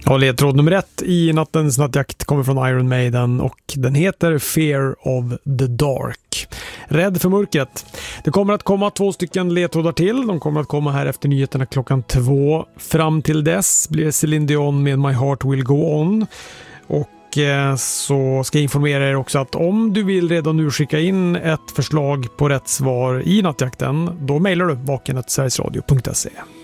Ja, ledtråd nummer 1 i nattens nattjakt kommer från Iron Maiden och den heter Fear of the Dark. Rädd för mörkret. Det kommer att komma 2 stycken ledtrådar till. De kommer att komma här efter nyheterna klockan 2. Fram till dess blir Celine Dion med My Heart Will Go On. Och så ska jag informera er också att om du vill redan nu skicka in ett förslag på rätt svar i nattjakten, då mejlar du vaken@sverigesradio.se.